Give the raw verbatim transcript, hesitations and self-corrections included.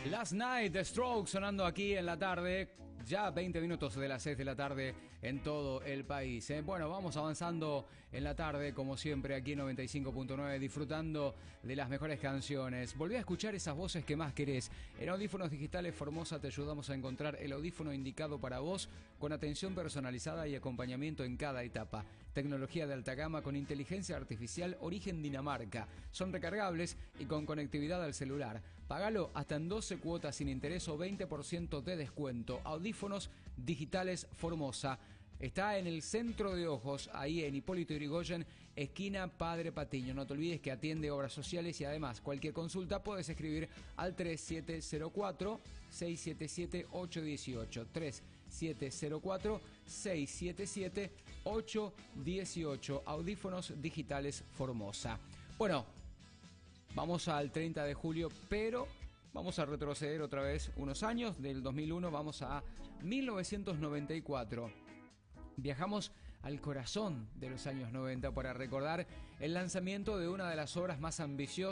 Last Night, The Strokes sonando aquí en la tarde, ya veinte minutos de las seis de la tarde en todo el país. ¿eh? Bueno, vamos avanzando en la tarde, como siempre, aquí en noventa y cinco punto nueve, disfrutando de las mejores canciones. Volví a escuchar esas voces que más querés. En Audífonos Digitales Formosa te ayudamos a encontrar el audífono indicado para vos, con atención personalizada y acompañamiento en cada etapa. Tecnología de alta gama con inteligencia artificial, origen Dinamarca. Son recargables y con conectividad al celular. Pagalo hasta en doce cuotas sin interés o veinte por ciento de descuento. Audífonos Digitales Formosa. Está en el centro de Ojos, ahí en Hipólito Yrigoyen, esquina Padre Patiño. No te olvides que atiende obras sociales y además cualquier consulta puedes escribir al tres siete cero cuatro, seis siete siete, ocho uno ocho. tres siete cero cuatro, seis siete siete, ocho uno ocho. Audífonos Digitales Formosa. Bueno, vamos al treinta de julio, pero vamos a retroceder otra vez unos años. Del dos mil uno vamos a mil novecientos noventa y cuatro. Viajamos al corazón de los años noventa para recordar el lanzamiento de una de las obras más ambiciosas